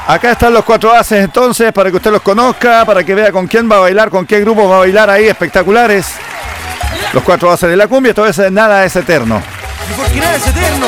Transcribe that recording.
Acá están los 4 haces entonces, para que usted los conozca, para que vea con quién va a bailar, con qué grupo va a bailar ahí, espectaculares. Los 4 haces de la cumbia, entonces nada es eterno. ¿Y por qué nada es eterno?